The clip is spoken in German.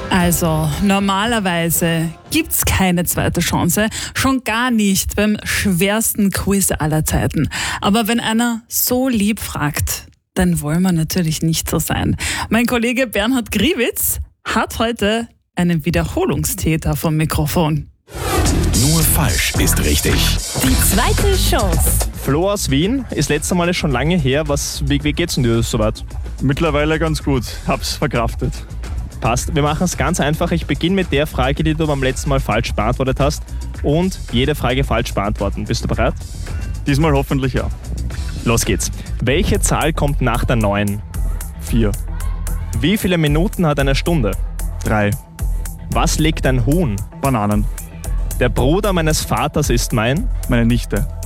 Also, normalerweise gibt's keine zweite Chance, schon gar nicht beim schwersten Quiz aller Zeiten. Aber wenn einer so lieb fragt, dann wollen wir natürlich nicht so sein. Mein Kollege Bernhard Griewitz hat heute einen Wiederholungstäter vom Mikrofon. Nur falsch ist richtig. Die zweite Chance. Flo aus Wien, ist letztes Mal schon lange her. Wie geht's denn dir soweit? Mittlerweile ganz gut. Hab's verkraftet. Passt. Wir machen es ganz einfach. Ich beginne mit der Frage, die du beim letzten Mal falsch beantwortet hast. Und jede Frage falsch beantworten. Bist du bereit? Diesmal hoffentlich ja. Los geht's. Welche Zahl kommt nach der 9? 4, Wie viele Minuten hat eine Stunde? 3, Was legt ein Huhn? Bananen, Der Bruder meines Vaters ist mein? meine Nichte,